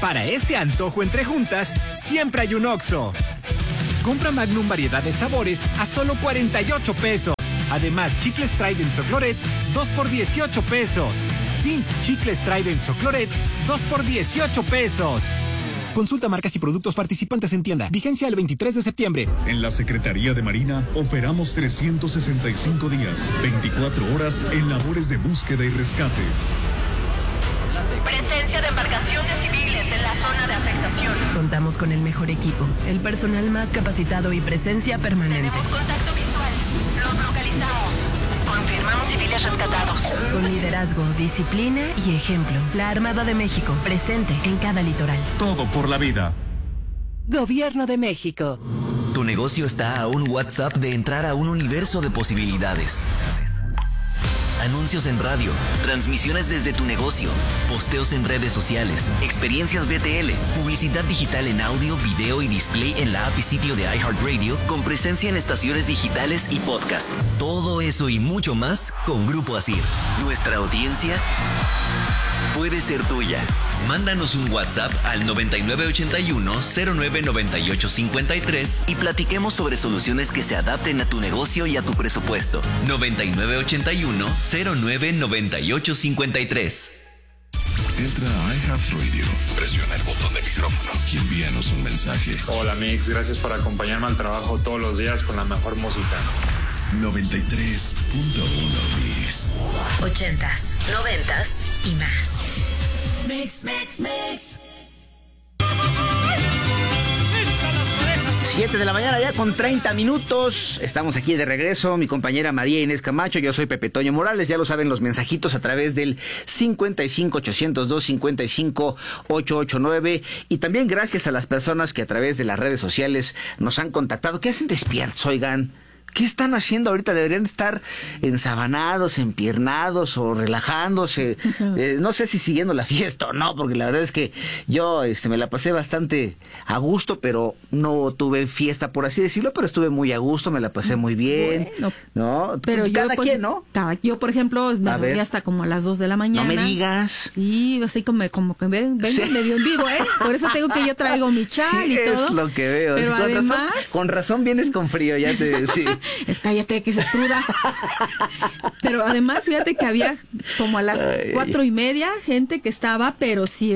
Para ese antojo entre juntas, siempre hay un Oxxo. Compra Magnum variedad de sabores a solo 48 pesos. Además, chicles Trident o Clorets, 2 por 18 pesos. Sí, chicles Trident o Clorets, 2 por 18 pesos. Consulta marcas y productos participantes en tienda. Vigencia el 23 de septiembre. En la Secretaría de Marina operamos 365 días, 24 horas en labores de búsqueda y rescate. Presencia de embarcaciones civiles en la zona de afectación. Contamos con el mejor equipo, el personal más capacitado y presencia permanente. Tenemos contacto visual. Los localizamos. Confirmamos civiles rescatados. Con liderazgo, disciplina y ejemplo. La Armada de México, presente en cada litoral. Todo por la vida. Gobierno de México. Tu negocio está a un WhatsApp de entrar a un universo de posibilidades. Anuncios en radio, transmisiones desde tu negocio, posteos en redes sociales, experiencias BTL, publicidad digital en audio, video y display en la app y sitio de iHeartRadio con presencia en estaciones digitales y podcasts. Todo eso y mucho más con Grupo Asir. Nuestra audiencia puede ser tuya. Mándanos un WhatsApp al 9981-099853 y platiquemos sobre soluciones que se adapten a tu negocio y a tu presupuesto. 9981-099853. Entra a iHeartRadio, presiona el botón de micrófono y envíanos un mensaje. Hola Mix, gracias por acompañarme al trabajo todos los días con la mejor música. 93.1 Mix. 80s, 90s y más. Mix. 7 de la mañana ya con 30 minutos. Estamos aquí de regreso. Mi compañera María Inés Camacho, yo soy Pepe Toño Morales. Ya lo saben los mensajitos a través del 55-802-55-889. Y también gracias a las personas que a través de las redes sociales nos han contactado. ¿Qué hacen despiertos, oigan? ¿Qué están haciendo ahorita? Deberían estar ensabanados, empiernados o relajándose. No sé si siguiendo la fiesta o no, porque la verdad es que yo me la pasé bastante a gusto, pero no tuve fiesta, por así decirlo, pero estuve muy a gusto, me la pasé muy bien. Bueno, ¿no? Pero cada quien, ¿no? Yo, por ejemplo, me dormí hasta como a las 2 de la mañana. No me digas. Sí, así como que vengo sí. Medio en vivo, ¿eh? Por eso tengo que yo traigo mi chal y todo. Es lo que veo. Pero sí, además... con razón vienes con frío, ya te... Sí. Es cállate, que se escruda. Pero además, fíjate que había como a las 4:30 gente que estaba, pero sí,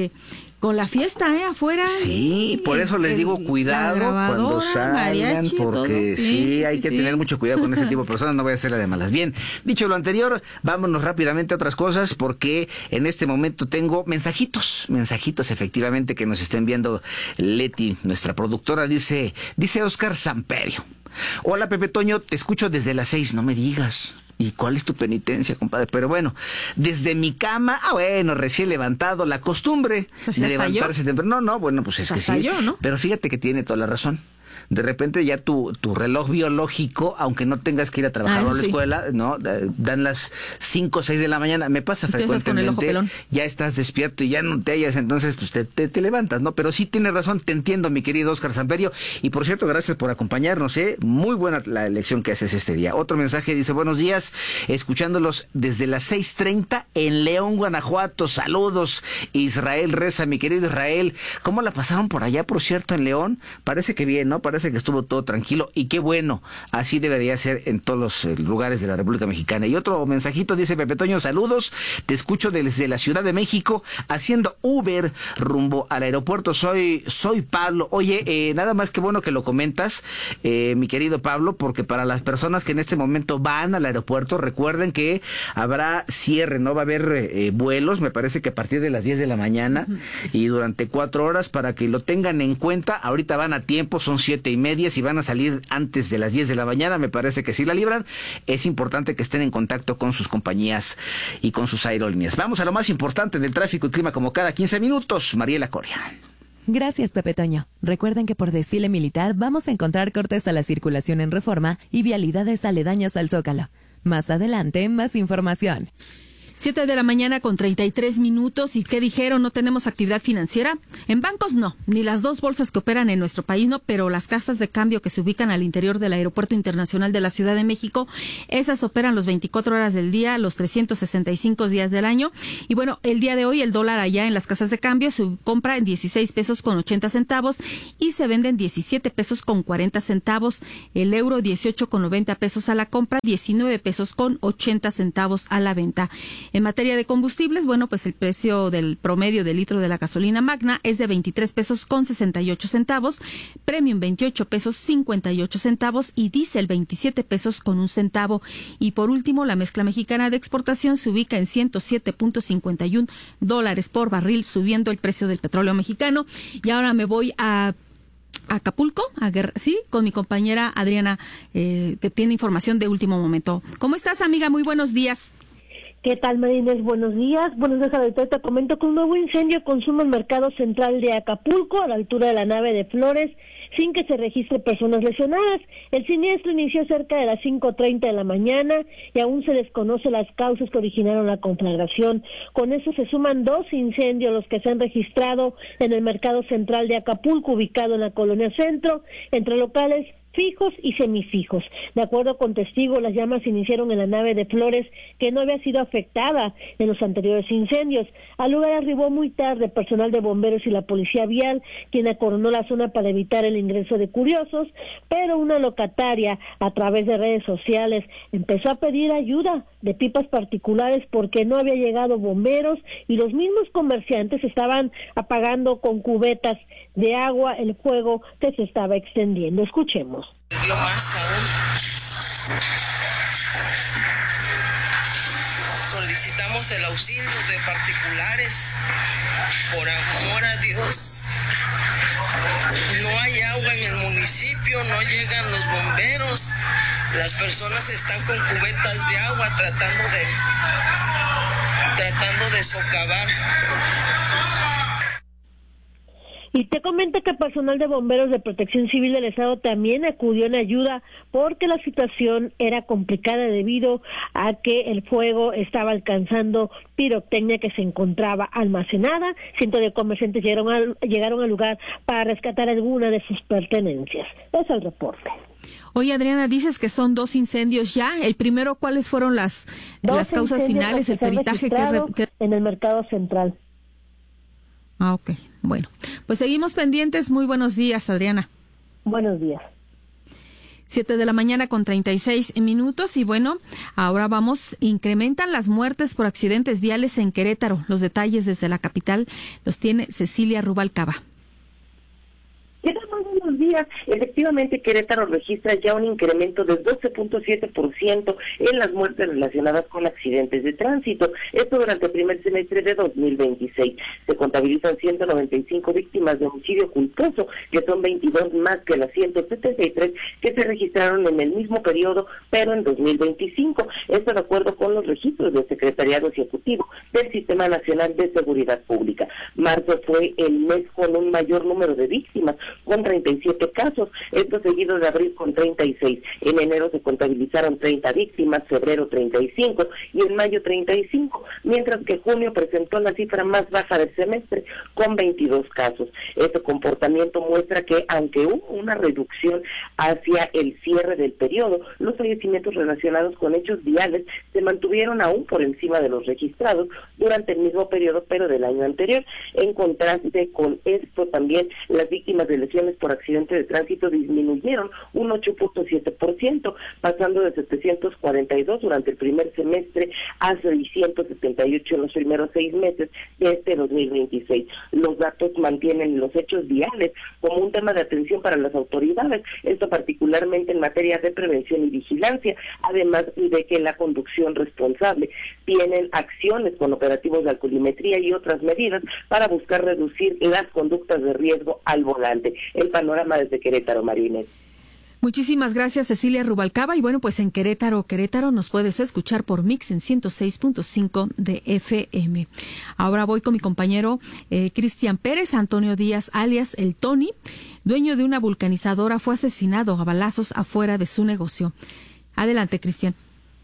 con la fiesta, afuera. Sí, por eso les digo cuidado cuando salgan, mariachi, porque sí, hay que tener mucho cuidado con ese tipo de personas, no voy a hacer la de malas. Bien, dicho lo anterior, vámonos rápidamente a otras cosas, porque en este momento tengo mensajitos efectivamente que nos está enviando Leti, nuestra productora. Dice Oscar Samperio. Hola Pepe Toño, te escucho desde las 6, no me digas. ¿Y cuál es tu penitencia, compadre? Pero bueno, desde mi cama, recién levantado, la costumbre de levantarse temprano. No, bueno, pues es que sí. Yo, ¿no? Pero fíjate que tiene toda la razón. De repente ya tu reloj biológico, aunque no tengas que ir a trabajar a la escuela, ¿no? Dan las 5 o 6 de la mañana. Me pasa frecuentemente. Con el ojo pelón. Ya estás despierto y ya no te hallas, entonces pues te levantas, ¿no? Pero sí tienes razón, te entiendo, mi querido Oscar Samperio. Y por cierto, gracias por acompañarnos, ¿eh? Muy buena la elección que haces este día. Otro mensaje dice, buenos días, escuchándolos desde las 6:30 en León, Guanajuato. Saludos, Israel Reza, mi querido Israel. ¿Cómo la pasaron por allá, por cierto, en León? Parece que bien, ¿no? Parece que estuvo todo tranquilo y qué bueno, así debería ser en todos los lugares de la República Mexicana. Y otro mensajito dice, Pepe Toño, saludos, te escucho desde la Ciudad de México haciendo Uber rumbo al aeropuerto, soy Pablo. Oye, nada más que bueno que lo comentas, mi querido Pablo, porque para las personas que en este momento van al aeropuerto, recuerden que habrá cierre, no va a haber vuelos, me parece que a partir de las 10 de la mañana y durante 4 horas, para que lo tengan en cuenta. Ahorita van a tiempo, son 7:30, si van a salir antes de las 10 de la mañana, me parece que sí la libran. Es importante que estén en contacto con sus compañías y con sus aerolíneas. Vamos a lo más importante del tráfico y clima como cada 15 minutos. Mariela Coria. Gracias, Pepe Toño. Recuerden que por desfile militar vamos a encontrar cortes a la circulación en Reforma y vialidades aledañas al Zócalo. Más adelante, más información. 7:33 a.m. ¿Y qué dijeron? ¿No tenemos actividad financiera? En bancos no, ni las dos bolsas que operan en nuestro país no, pero las casas de cambio que se ubican al interior del Aeropuerto Internacional de la Ciudad de México, esas operan los 24 horas del día, los 365 días del año. Y bueno, el día de hoy el dólar allá en las casas de cambio se compra en 16 pesos con 80 centavos y se vende en 17 pesos con 40 centavos. El euro 18 con 90 pesos a la compra, 19 pesos con 80 centavos a la venta. En materia de combustibles, bueno, pues el precio del promedio del litro de la gasolina magna es de 23 pesos con 68 centavos, premium 28 pesos 58 centavos y diésel 27 pesos con 1 centavo. Y por último, la mezcla mexicana de exportación se ubica en $107.51 por barril, subiendo el precio del petróleo mexicano. Y ahora me voy a Acapulco, con mi compañera Adriana, que tiene información de último momento. ¿Cómo estás, amiga? Muy buenos días. ¿Qué tal, Marines? Buenos días. Buenos días, Adriana. Te comento que un nuevo incendio consume el mercado central de Acapulco, a la altura de la nave de Flores, sin que se registre personas lesionadas. El siniestro inició cerca de las 5:30 de la mañana y aún se desconoce las causas que originaron la conflagración. Con eso se suman 2 incendios los que se han registrado en el mercado central de Acapulco, ubicado en la colonia Centro, entre locales fijos y semifijos. De acuerdo con testigos, las llamas se iniciaron en la nave de Flores, que no había sido afectada en los anteriores incendios. Al lugar arribó muy tarde personal de bomberos y la policía vial, quien acordonó la zona para evitar el ingreso de curiosos, pero una locataria, a través de redes sociales, empezó a pedir ayuda de pipas particulares porque no había llegado bomberos y los mismos comerciantes estaban apagando con cubetas de agua el fuego que se estaba extendiendo. Escuchemos. Lo más aún. Solicitamos el auxilio de particulares. Por amor a Dios. No hay agua en el municipio, no llegan los bomberos. Las personas están con cubetas de agua tratando de socavar. Y te comento que personal de bomberos de Protección Civil del Estado también acudió en ayuda porque la situación era complicada debido a que el fuego estaba alcanzando pirotecnia que se encontraba almacenada. Cientos de comerciantes llegaron al lugar para rescatar alguna de sus pertenencias. Es el reporte. Oye, Adriana, dices que son 2 incendios ya. El primero, ¿cuáles fueron las causas finales, el peritaje que en el mercado central? Ah, ok. Bueno, pues seguimos pendientes. Muy buenos días, Adriana. Buenos días. 7:36 a.m. Y bueno, ahora incrementan las muertes por accidentes viales en Querétaro. Los detalles desde la capital los tiene Cecilia Rubalcaba. ¿Qué tal? Buenos días. Efectivamente, Querétaro registra ya un incremento del 12.7% en las muertes relacionadas con accidentes de tránsito. Esto durante el primer semestre de 2026. Se contabilizan 195 víctimas de homicidio culposo, que son 22 más que las 173 que se registraron en el mismo periodo, pero en 2025. Esto de acuerdo con los registros del Secretariado Ejecutivo del Sistema Nacional de Seguridad Pública. Marzo fue el mes con un mayor número de víctimas, con 37 casos, esto seguido de abril con 36. En enero se contabilizaron 30 víctimas, febrero 35 y en mayo 35, mientras que junio presentó la cifra más baja del semestre con 22 casos. Este comportamiento muestra que aunque hubo una reducción hacia el cierre del periodo, los fallecimientos relacionados con hechos viales se mantuvieron aún por encima de los registrados durante el mismo periodo pero del año anterior. En contraste con esto, también las víctimas de lesiones por accidente de tránsito disminuyeron un 8.7%, pasando de 742 durante el primer semestre a 678 en los primeros 6 meses de este 2026. Los datos mantienen los hechos viales como un tema de atención para las autoridades, esto particularmente en materia de prevención y vigilancia, además de que la conducción responsable tienen acciones con operativos de alcoholimetría y otras medidas para buscar reducir las conductas de riesgo al volante. El panorama desde Querétaro, Marínez. Muchísimas gracias, Cecilia Rubalcaba. Y bueno, pues en Querétaro nos puedes escuchar por Mix en 106.5 de FM. Ahora voy con mi compañero Cristian Pérez. Antonio Díaz, alias El Tony, dueño de una vulcanizadora, fue asesinado a balazos afuera de su negocio. Adelante, Cristian.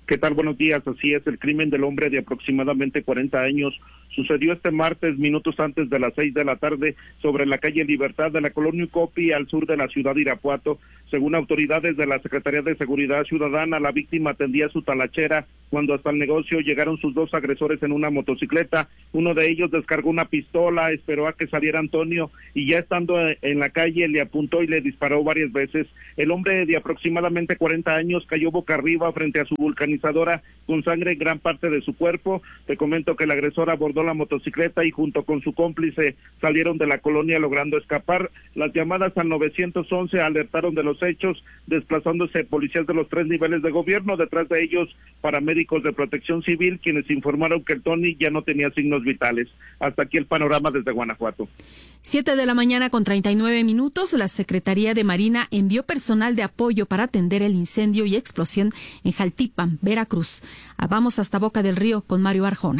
¿Qué tal? Buenos días. Así es, el crimen del hombre de aproximadamente 40 años sucedió este martes, minutos antes de las 6 de la tarde, sobre la calle Libertad de la colonia Ucopi, al sur de la ciudad de Irapuato. Según autoridades de la Secretaría de Seguridad Ciudadana, la víctima atendía su talachera cuando hasta el negocio llegaron sus dos agresores en una motocicleta. Uno de ellos descargó una pistola, esperó a que saliera Antonio y ya estando en la calle le apuntó y le disparó varias veces. El hombre de aproximadamente 40 años cayó boca arriba frente a su vulcanizadora con sangre en gran parte de su cuerpo. Te comento que el agresor abordó la motocicleta y junto con su cómplice salieron de la colonia logrando escapar. Las llamadas al 911 alertaron de los hechos, desplazándose policías de los 3 niveles de gobierno, detrás de ellos paramédicos de Protección Civil, quienes informaron que el Tony ya no tenía signos vitales. Hasta aquí el panorama desde Guanajuato. 7 de la mañana con 39 minutos, la Secretaría de Marina envió personal de apoyo para atender el incendio y explosión en Jaltipan, Veracruz. Vamos hasta Boca del Río con Mario Arjona.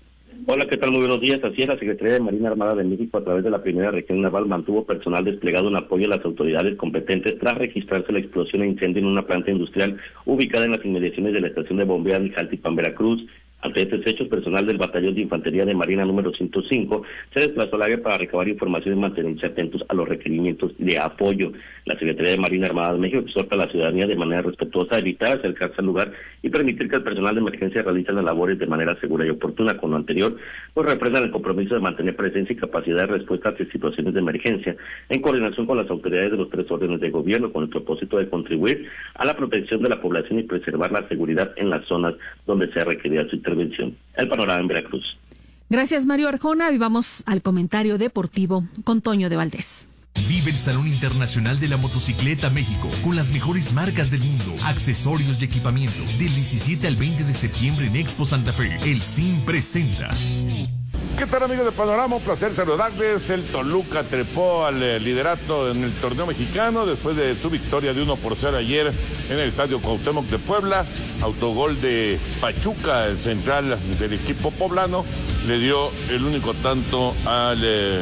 Hola, ¿qué tal? Muy buenos días. Así es, la Secretaría de Marina Armada de México, a través de la Primera Región Naval, mantuvo personal desplegado en apoyo a las autoridades competentes tras registrarse la explosión e incendio en una planta industrial ubicada en las inmediaciones de la estación de bombeo de Jaltipan, Veracruz. Ante estos hechos, personal del Batallón de Infantería de Marina número 105 se desplazó al área para recabar información y mantenerse atentos a los requerimientos de apoyo. La Secretaría de Marina Armada de México exhorta a la ciudadanía de manera respetuosa a evitar acercarse al lugar y permitir que el personal de emergencia realice las labores de manera segura y oportuna. Con lo anterior, pues representan el compromiso de mantener presencia y capacidad de respuesta ante situaciones de emergencia, en coordinación con las autoridades de los 3 órdenes de gobierno, con el propósito de contribuir a la protección de la población y preservar la seguridad en las zonas donde sea requerida su intervención. El panorama en Veracruz. Gracias, Mario Arjona. Y vamos al comentario deportivo con Toño de Valdés. Vive el Salón Internacional de la Motocicleta México con las mejores marcas del mundo, accesorios y equipamiento. Del 17 al 20 de septiembre en Expo Santa Fe, el CIM presenta. ¿Qué tal, amigos de Panorama? Un placer saludarles. El Toluca trepó al liderato en el torneo mexicano después de su victoria de 1-0 ayer en el Estadio Cuauhtémoc de Puebla. Autogol de Pachuca, el central del equipo poblano, le dio el único tanto al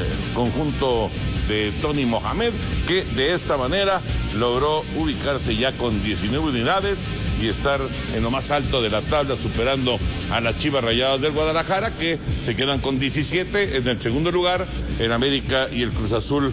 conjunto de Tony Mohamed, que de esta manera logró ubicarse ya con 19 unidades y estar en lo más alto de la tabla, superando a las Chivas Rayadas del Guadalajara, que se quedan con 17 en el segundo lugar. En América y el Cruz Azul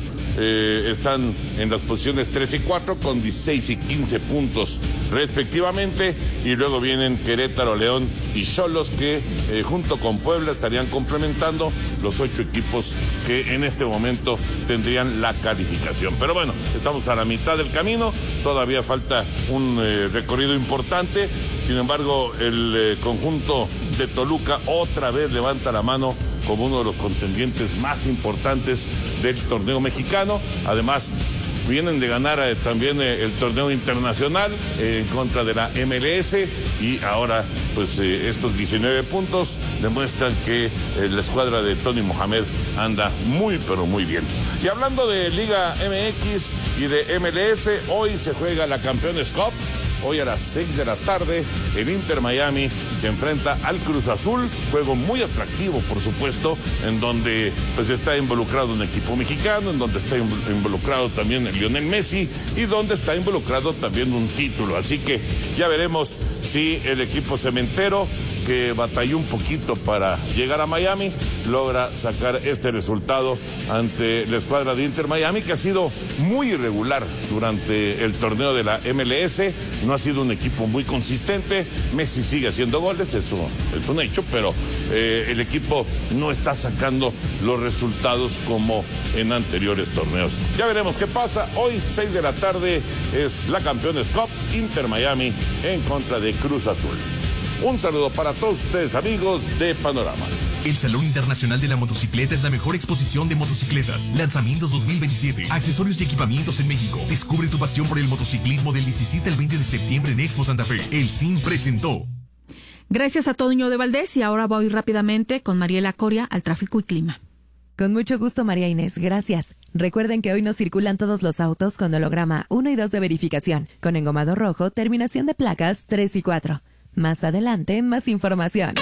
están en las posiciones 3 y 4 con 16 y 15 puntos respectivamente, y luego vienen Querétaro, León y Xolos, que junto con Puebla estarían complementando los 8 equipos que en este momento tendrían la calificación. Pero bueno, estamos a la mitad del camino, todavía falta un recorrido importante. Sin embargo, el conjunto de Toluca otra vez levanta la mano como uno de los contendientes más importantes del torneo mexicano. Además, vienen de ganar también el torneo internacional en contra de la MLS, y ahora pues estos 19 puntos demuestran que la escuadra de Tony Mohamed anda muy pero muy bien. Y hablando de Liga MX y de MLS, hoy se juega la Campeones Cup. Hoy a las 6 de la tarde, el Inter Miami se enfrenta al Cruz Azul, juego muy atractivo, por supuesto, en donde pues está involucrado un equipo mexicano, en donde está involucrado también el Lionel Messi y donde está involucrado también un título. Así que ya veremos si el equipo cementero, que batalló un poquito para llegar a Miami, logra sacar este resultado ante la escuadra de Inter Miami, que ha sido muy irregular durante el torneo de la MLS. No ha sido un equipo muy consistente. Messi sigue haciendo goles, eso es un hecho, pero el equipo no está sacando los resultados como en anteriores torneos. Ya veremos qué pasa. Hoy, 6 de la tarde, es la Campeones Cup, Inter Miami en contra de Cruz Azul. Un saludo para todos ustedes, amigos de Panorama. El Salón Internacional de la Motocicleta es la mejor exposición de motocicletas. Lanzamientos 2027. Accesorios y equipamientos en México. Descubre tu pasión por el motociclismo del 17 al 20 de septiembre en Expo Santa Fe. El CIM presentó. Gracias a Toño de Valdés, y ahora voy rápidamente con Mariela Coria al tráfico y clima. Con mucho gusto, María Inés. Gracias. Recuerden que hoy no circulan todos los autos con holograma 1 y 2 de verificación, con engomado rojo, terminación de placas 3 y 4. Más adelante, más información.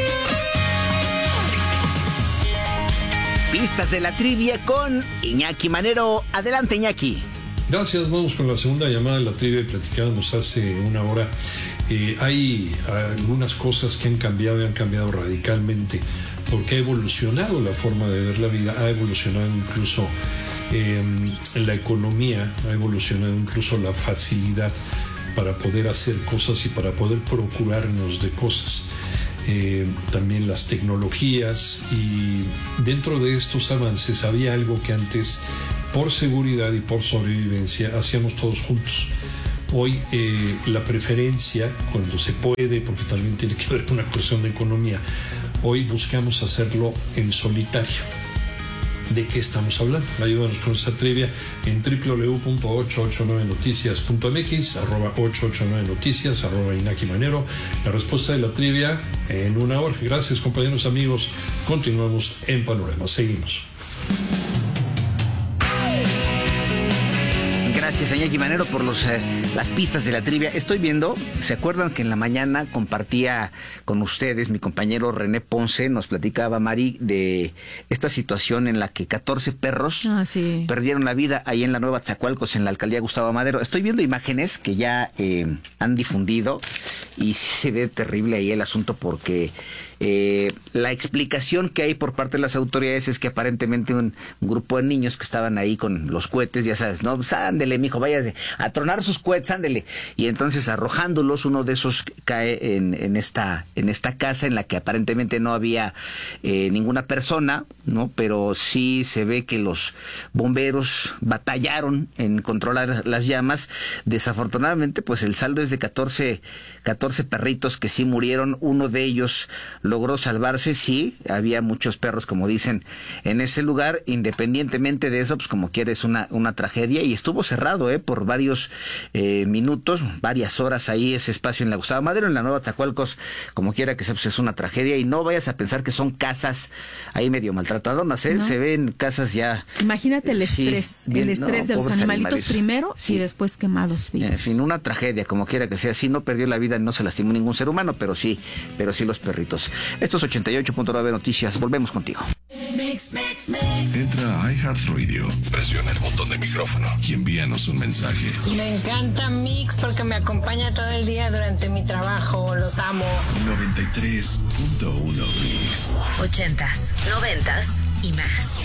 Pistas de la trivia con Iñaki Manero. Adelante, Iñaki. Gracias, vamos con la segunda llamada de la trivia. Platicábamos hace una hora Hay algunas cosas que han cambiado y han cambiado radicalmente, porque ha evolucionado la forma de ver la vida, ha evolucionado incluso la economía, ha evolucionado incluso la facilidad para poder hacer cosas y para poder procurarnos de cosas. También las tecnologías, y dentro de estos avances había algo que antes, por seguridad y por sobrevivencia, hacíamos todos juntos. Hoy la preferencia, cuando se puede, porque también tiene que ver con una cuestión de economía, hoy buscamos hacerlo en solitario. ¿De qué estamos hablando? Ayúdanos con esta trivia en www.889noticias.mx, @889noticias, @Inaki Manero. La respuesta de la trivia en una hora. Gracias, compañeros, amigos. Continuamos en Panorama. Seguimos. Gracias, Iñaki Manero, por las pistas de la trivia. Estoy viendo, ¿se acuerdan que en la mañana compartía con ustedes mi compañero René Ponce? Nos platicaba, Mari, de esta situación en la que 14 perros perdieron la vida ahí en la Nueva Tzacualcos, en la alcaldía Gustavo Madero. Estoy viendo imágenes que ya han difundido y sí se ve terrible ahí el asunto, porque la explicación que hay por parte de las autoridades es que aparentemente un grupo de niños que estaban ahí con los cohetes, ya sabes, no, pues ándele, mijo, váyase a tronar sus cohetes, ándele. Y entonces, arrojándolos, uno de esos cae en esta casa, en la que aparentemente no había ninguna persona, ¿no? Pero sí se ve que los bomberos batallaron en controlar las llamas. Desafortunadamente, pues el saldo es de 14 perritos que sí murieron. Uno de ellos logró salvarse, sí, había muchos perros, como dicen, en ese lugar. Independientemente de eso, pues como quiera, es una tragedia, y estuvo cerrado por varios minutos, varias horas ahí ese espacio en la Gustavo Madero, en la Nueva Tzacualcos. Como quiera que sea, pues es una tragedia, y no vayas a pensar que son casas ahí medio maltratadonas, ¿no? Se ven casas ya. Imagínate el estrés, bien, el estrés de los animalitos primero y después quemados vivos. En fin, una tragedia, como quiera que sea. Sí, no perdió la vida, no se lastimó ningún ser humano, pero sí los perritos. Esto es 88.9 Noticias. Volvemos contigo. Entra a iHeartRadio, presiona el botón de micrófono y envíanos un mensaje. Me encanta Mix porque me acompaña todo el día durante mi trabajo. Los amo. 93.1 Mix. 80s, 90s y más.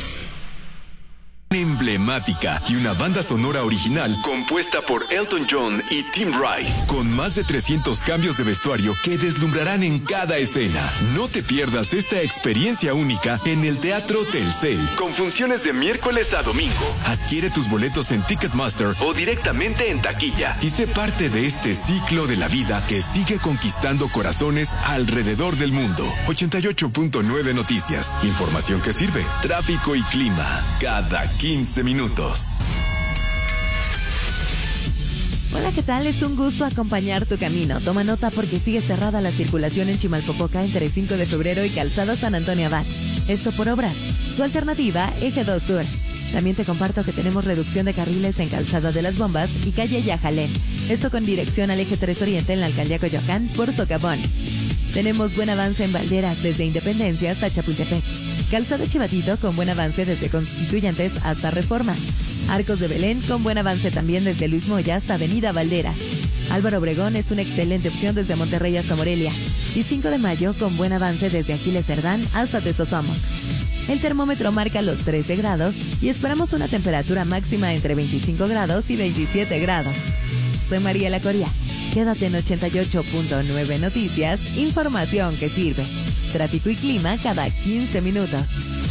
Emblemática y una banda sonora original compuesta por Elton John y Tim Rice, con más de 300 cambios de vestuario que deslumbrarán en cada escena. No te pierdas esta experiencia única en el Teatro Telcel, con funciones de miércoles a domingo. Adquiere tus boletos en Ticketmaster o directamente en taquilla y sé parte de este ciclo de la vida que sigue conquistando corazones alrededor del mundo. 88.9 Noticias, información que sirve, tráfico y clima cada 15 minutos. Hola, ¿qué tal? Es un gusto acompañar tu camino. Toma nota porque sigue cerrada la circulación en Chimalpopoca entre 5 de febrero y Calzada San Antonio Abad. Esto por obras. Su alternativa, Eje 2 Sur. También te comparto que tenemos reducción de carriles en Calzada de las Bombas y calle Yajalén. Esto con dirección al Eje 3 Oriente en la alcaldía Coyoacán por Socavón. Tenemos buen avance en Valderas desde Independencia hasta Chapultepec. Calzada Chivatito con buen avance desde Constituyentes hasta Reforma. Arcos de Belén con buen avance también desde Luis Moya hasta Avenida Valderas. Álvaro Obregón es una excelente opción desde Monterrey hasta Morelia. Y 5 de Mayo con buen avance desde Aquiles Cerdán hasta Tezosomo. El termómetro marca los 13 grados y esperamos una temperatura máxima entre 25 grados y 27 grados. Soy Mariela Coria. Quédate en 88.9 Noticias, información que sirve. Tráfico y clima cada 15 minutos.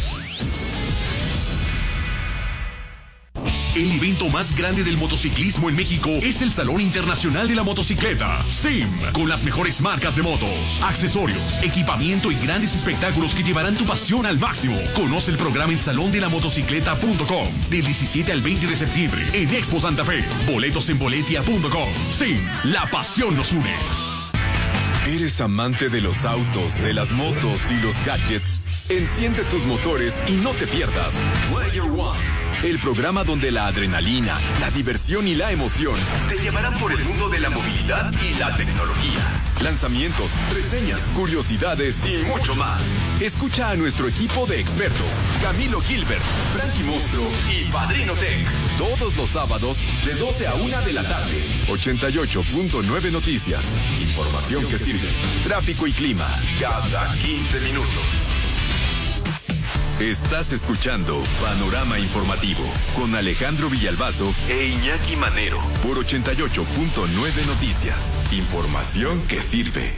El evento más grande del motociclismo en México es el Salón Internacional de la Motocicleta, SIM, con las mejores marcas de motos, accesorios, equipamiento y grandes espectáculos que llevarán tu pasión al máximo. Conoce el programa en salondelamotocicleta.com del 17 al 20 de septiembre en Expo Santa Fe. Boletos en boletia.com. SIM, la pasión nos une. ¿Eres amante de los autos, de las motos y los gadgets? Enciende tus motores y no te pierdas Player One, el programa donde la adrenalina, la diversión y la emoción te llevarán por el mundo de la movilidad y la tecnología. lanzamientos, reseñas, curiosidades y mucho más. Escucha a nuestro equipo de expertos, Camilo Gilbert, Frankie Monstruo y Padrino Tech, todos los sábados de 12 a 1 de la tarde. 88.9 Noticias. Información que sirve. Tráfico y clima cada 15 minutos. Estás escuchando Panorama Informativo con Alejandro Villalbazo e Iñaki Manero por 88.9 Noticias. Información que sirve.